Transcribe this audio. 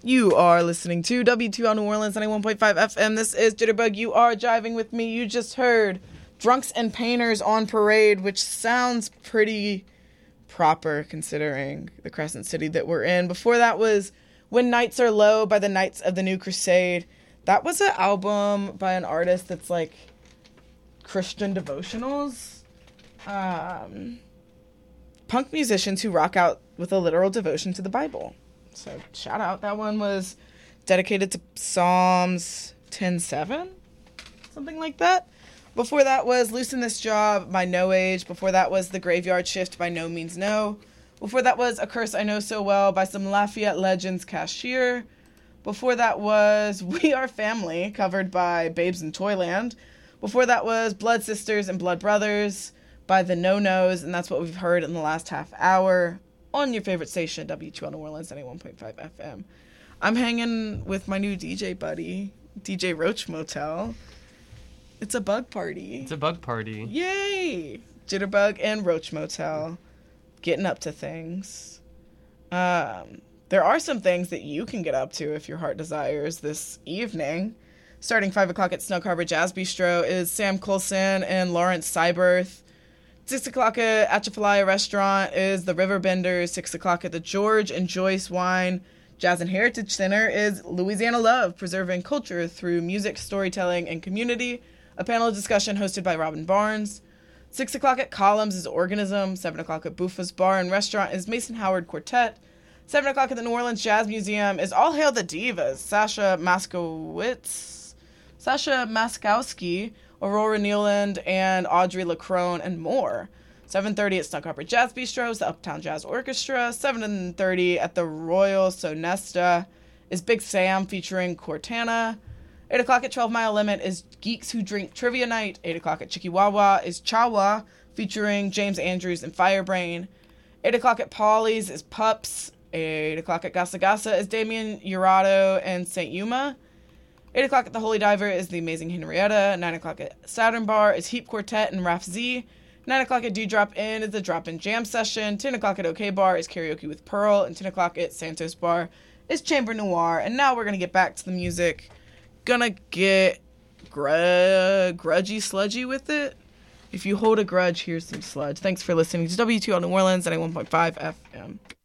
You are listening to W2L New Orleans 91.5 FM. This is Jitterbug. You are jiving with me. You just heard Drunks and Painters on Parade, which sounds pretty proper considering the Crescent City that we're in. Before that was When Nights Are Low by the Knights of the New Crusade. That was an album by an artist that's like Christian devotionals. Punk musicians who rock out with a literal devotion to the Bible. So, shout out. That one was dedicated to Psalms 10:7, something like that. Before that was Loosen This Job by No Age. Before that was The Graveyard Shift by No Means No. Before that was A Curse I Know So Well by some Lafayette Legends Cashier. Before that was We Are Family, covered by Babes in Toyland. Before that was Blood Sisters and Blood Brothers by the No-Nos, and that's what we've heard in the last half hour on your favorite station, W2L New Orleans 91.5 FM. I'm hanging with my new DJ buddy, DJ Roach Motel. It's a bug party. It's a bug party. Yay! Jitterbug and Roach Motel. Getting up to things. There are some things that you can get up to if your heart desires this evening. Starting 5 o'clock at Snug Harbor Jazz Bistro is Sam Coulson and Lawrence Syberth. 6 o'clock at Atchafalaya Restaurant is the Riverbenders. 6 o'clock at the George and Joyce Wine Jazz and Heritage Center is Louisiana Love, preserving culture through music, storytelling, and community. A panel discussion hosted by Robin Barnes. 6 o'clock at Columns is Organism. 7 o'clock at Buffa's Bar and Restaurant is Mason Howard Quartet. 7 o'clock at the New Orleans Jazz Museum is All Hail the Divas, Sasha Maskowski, Aurora Nealand, and Audrey LaCrone, and more. 7:30 at Snug Harbor Jazz Bistro is the Uptown Jazz Orchestra. 7:30 at the Royal Sonesta is Big Sam featuring Cortana. 8 o'clock at 12 Mile Limit is Geeks Who Drink Trivia Night. 8 o'clock at Chikiwawa is Chawa featuring James Andrews and Firebrain. 8 o'clock at Polly's is Pups. 8 o'clock at Gasa Gasa is Damien Urado and St. Yuma. 8 o'clock at the Holy Diver is The Amazing Henrietta. 9 o'clock at Saturn Bar is Heap Quartet and Raf Z. 9 o'clock at Dewdrop Inn is the Drop-In Jam Session. 10 o'clock at OK Bar is Karaoke with Pearl. And 10 o'clock at Santos Bar is Chamber Noir. And now we're going to get back to the music. Gonna get grudgy sludgy with it. If you hold a grudge, here's some sludge. Thanks for listening to W2L New Orleans 91.5 FM.